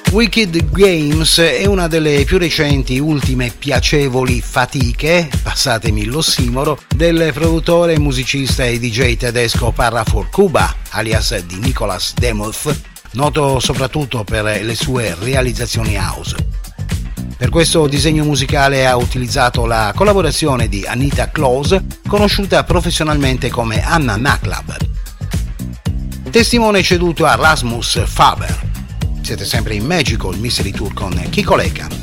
Wicked Games è una delle più recenti ultime piacevoli fatiche, passatemi l'ossimoro, del produttore, musicista e DJ tedesco Parra for Cuba, alias di Nicolas Demuth, noto soprattutto per le sue realizzazioni house. Per questo disegno musicale ha utilizzato la collaborazione di Anita Close, conosciuta professionalmente come Anna McLab. Testimone ceduto a Rasmus Faber. Siete sempre in Magical Mystery Tour con Kiko Leca.